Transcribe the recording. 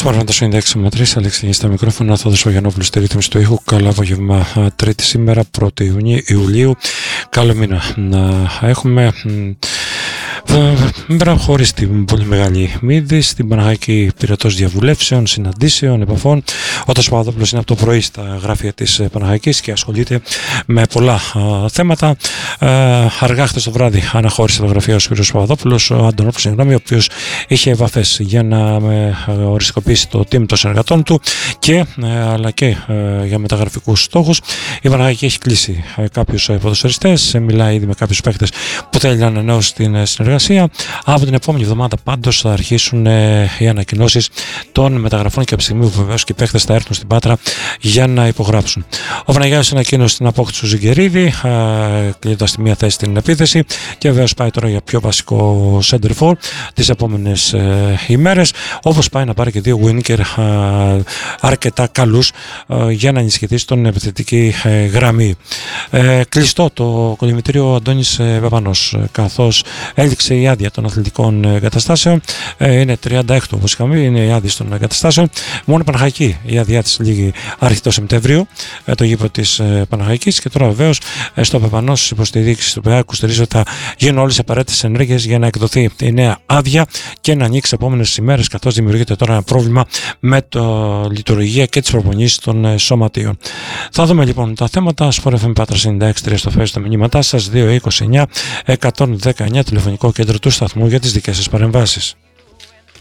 Σπαρβάντα 96,3, Αλέξη στα μικρόφωνα, Θόδωρος Βαγιανόπουλος στη ρύθμιση του ήχου. Καλό απόγευμα, Τρίτη σήμερα, 1η Ιουλίου. Καλό μήνα να έχουμε. Σήμερα χωρίς την πολύ μεγάλη μύδη, στην Παναχαϊκή Πυρετός διαβουλεύσεων, συναντήσεων, επαφών. Ο Τάσος Παπαδόπουλος είναι από το πρωί στα γράφια της Παναχαϊκής και ασχολείται με πολλά θέματα. Αργά χθες το βράδυ αναχώρησε το γραφείο ο Σπύρος Παπαδόπουλος, ο Αντωνόπουλος, ο οποίος είχε επαφές για να οριστικοποιήσει το team των συνεργατών του και, αλλά και για μεταγραφικούς στόχους. Η Παναχαϊκή έχει κλείσει κάποιους ποδοσφαιριστές, μιλάει ήδη με κάποιους παίκτες που θέλει να ανανεώσει την συνεργασία. Από την επόμενη εβδομάδα πάντως θα αρχίσουν οι ανακοινώσεις των μεταγραφών και από τη στιγμή που βεβαίως και οι παίκτες θα έρθουν στην Πάτρα για να υπογράψουν. Ο Παναγιώτης ανακοίνωσε την απόκτηση του Ζιγκερίδη, κλείνοντας τη μία θέση στην επίθεση, και βεβαίως πάει τώρα για πιο βασικό center for τις επόμενες ημέρες, όπως πάει να πάρει και δύο winger αρκετά καλούς για να ενισχυθεί στον επιθετική γραμμή. Κλειστό το κολυμβητήριο Αντώνης Παπανός, καθώς έληξε η άδεια των αθλητικών εγκαταστάσεων. Είναι 36 όπως είχαμε, είναι η άδεια των εγκαταστάσεων. Μόνο η Παναχαϊκή η άδειά της λήγει άρχισε το Σεπτέμβριο, το γήπεδο της Παναχαϊκής, και τώρα βεβαίως στο Παπανός υποστηρίξει του ΠΕΑΚ στηρίζει ότι θα γίνουν όλες οι απαραίτητες ενέργειες για να εκδοθεί η νέα άδεια και να ανοίξει επόμενες ημέρες, καθώς δημιουργείται τώρα ένα πρόβλημα με τη λειτουργία και τις προπονήσεις των σωματείων. Θα δούμε λοιπόν τα θέματα. Sport FM Πάτρα 96.3 στο Facebook, τα μηνύματά σας 229 119, τηλεφωνικό κέντρο του σταθμού για τις δικές σας παρεμβάσεις.